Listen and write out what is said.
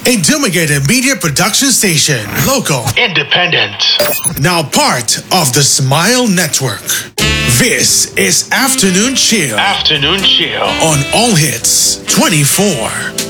A Dumigated Media Production Station. Local. Independent. Now part of the Smile Network. This is Afternoon Chill. Afternoon Chill. On All Hits 24.